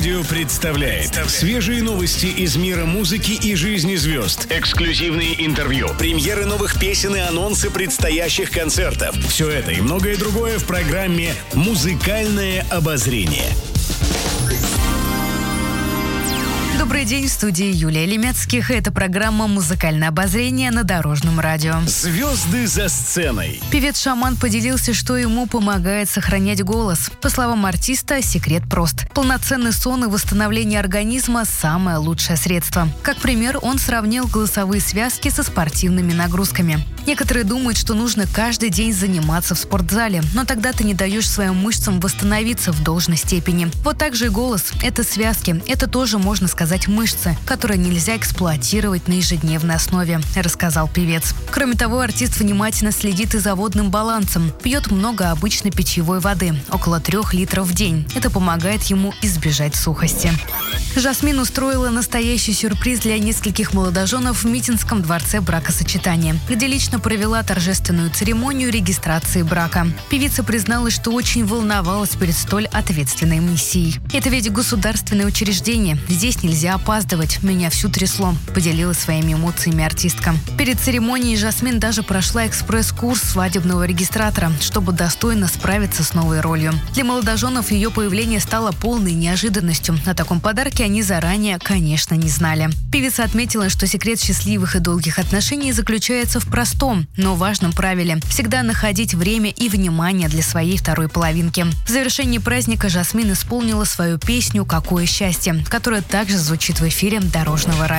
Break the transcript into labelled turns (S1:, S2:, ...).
S1: радио представляет свежие новости из мира музыки и жизни звезд, эксклюзивные интервью, премьеры новых песен и анонсы предстоящих концертов. Все это и многое другое в программе «Музыкальное обозрение».
S2: Добрый день, в студии Юлия Лемецких. Это программа «Музыкальное обозрение» на Дорожном радио.
S1: Звезды за сценой.
S2: Певец Шаман поделился, что ему помогает сохранять голос. По словам артиста, секрет прост. Полноценный сон и восстановление организма – самое лучшее средство. Как пример, он сравнил голосовые связки со спортивными нагрузками. Некоторые думают, что нужно каждый день заниматься в спортзале, но тогда ты не даешь своим мышцам восстановиться в должной степени. Вот так же и голос – это связки, это тоже, можно сказать, мышцы, которые нельзя эксплуатировать на ежедневной основе, рассказал певец. Кроме того, артист внимательно следит и за водным балансом, пьет много обычной питьевой воды, около 3 литров в день. Это помогает ему избежать сухости. Жасмин устроила настоящий сюрприз для нескольких молодоженов в Митинском дворце бракосочетания, где лично провела торжественную церемонию регистрации брака. Певица призналась, что очень волновалась перед столь ответственной миссией. Это ведь государственное учреждение, здесь нельзя опаздывать, меня всю трясло, поделилась своими эмоциями артистка. Перед церемонией Жасмин даже прошла экспресс-курс свадебного регистратора, чтобы достойно справиться с новой ролью. Для молодоженов ее появление стало полной неожиданностью. О таком подарке они заранее, конечно, не знали. Певица отметила, что секрет счастливых и долгих отношений заключается в простом, но важном правиле – всегда находить время и внимание для своей второй половинки. В завершении праздника Жасмин исполнила свою песню «Какое счастье», которая также звучит в эфире Дорожного радио.